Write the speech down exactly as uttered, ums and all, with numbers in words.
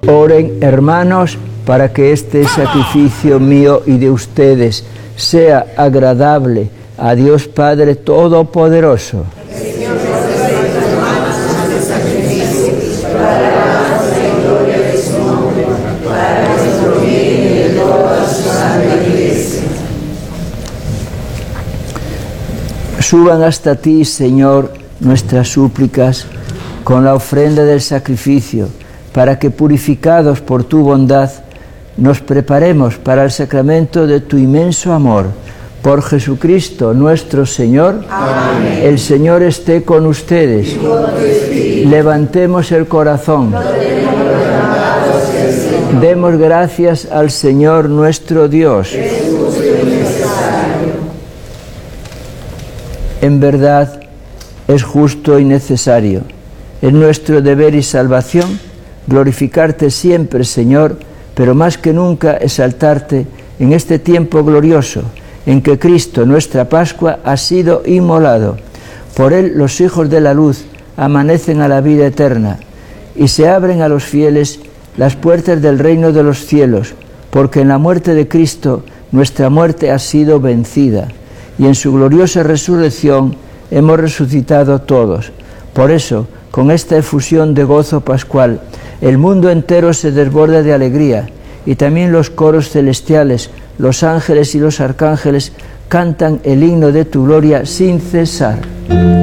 Oren, hermanos, para que este sacrificio mío y de ustedes sea agradable a Dios Padre Todopoderoso. Suban hasta ti, Señor, nuestras súplicas con la ofrenda del sacrificio, para que, purificados por tu bondad, nos preparemos para el sacramento de tu inmenso amor. Por Jesucristo nuestro Señor. Amén. El Señor esté con ustedes. Levantemos el corazón. Demos gracias al Señor nuestro Dios. En verdad, es justo y necesario. Es nuestro deber y salvación glorificarte siempre, Señor, pero más que nunca exaltarte en este tiempo glorioso en que Cristo, nuestra Pascua, ha sido inmolado. Por él los hijos de la luz amanecen a la vida eterna y se abren a los fieles las puertas del reino de los cielos, porque en la muerte de Cristo nuestra muerte ha sido vencida y en su gloriosa resurrección hemos resucitado todos. Por eso, con esta efusión de gozo pascual, el mundo entero se desborda de alegría, y también los coros celestiales, los ángeles y los arcángeles cantan el himno de tu gloria sin cesar.